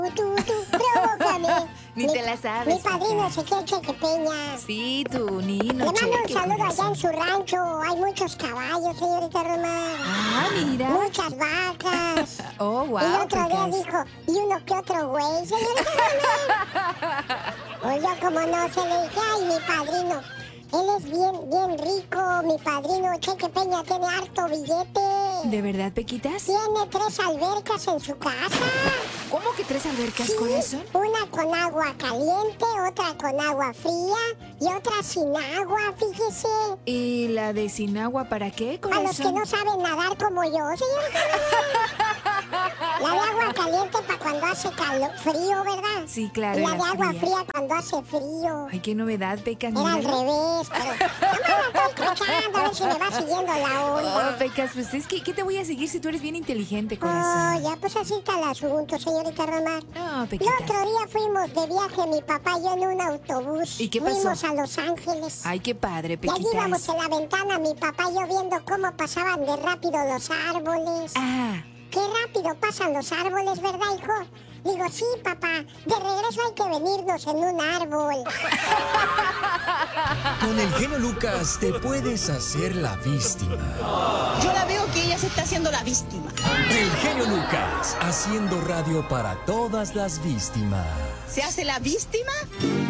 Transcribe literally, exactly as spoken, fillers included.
Tú, tú, provócame. Ni mi, te la sabes. Mi padrino Peca. Ezequiel Cheque Peña. Sí, tu Nino. Le mando Cheque, un saludo corazón. allá en su rancho. Hay muchos caballos, señorita Román. Ah, mira. Muchas vacas. Oh, wow. Y el otro día Pecas. dijo, y uno que otro güey, señorita Román. Pues yo como no se le dije, ay, mi padrino. Él es bien, bien rico, mi padrino Cheque Peña tiene harto billete. ¿De verdad, Pequitas? Tiene tres albercas en su casa. ¿Cómo que tres albercas, Sí, corazón? una con agua caliente, otra con agua fría y otra sin agua, fíjese. ¿Y la de sin agua para qué, A los que corazón? no saben nadar como yo, señorita. La de agua caliente para cuando hace calor, frío, ¿verdad? Sí, claro. Y la y de agua fría. fría cuando hace frío. Ay, qué novedad, Pecas. Era al míralo. revés, pero... No, estoy escuchando, a ver si me va siguiendo la Oh, onda. Pecas, pues es que, ¿qué te voy a seguir si tú eres bien inteligente, Oh, corazón? ya, pues así está el asunto, señorita Román. No, El Pequitas. otro día fuimos de viaje, mi papá y yo en un autobús. ¿Y qué pasó? Fuimos a Los Ángeles. Ay, qué padre, Y allí íbamos Pequitas. en la ventana, mi papá y yo viendo cómo pasaban de rápido los árboles. Ah, Qué rápido pasan los árboles, ¿verdad, hijo? Digo, sí, papá. De regreso hay que venirnos en un árbol. Con el genio Lucas te puedes hacer la víctima. Yo la veo que ella se está haciendo la víctima. El genio Lucas haciendo radio para todas las víctimas. ¿Se hace la víctima?